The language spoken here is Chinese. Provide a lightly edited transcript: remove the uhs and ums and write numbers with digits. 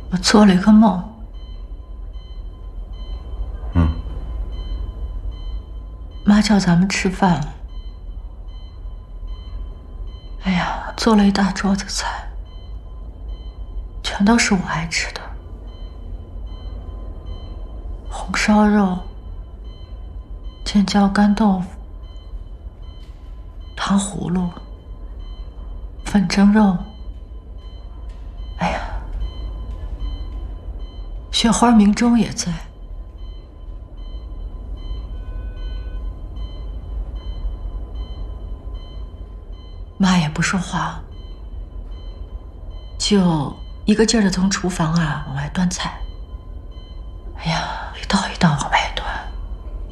我做了一个梦。妈叫咱们吃饭。哎呀，做了一大桌子菜，全都是我爱吃的。红烧肉、尖椒干豆腐、糖葫芦、粉蒸肉。哎呀，雪花明中也在。妈也不说话，就一个劲儿的从厨房往外端菜。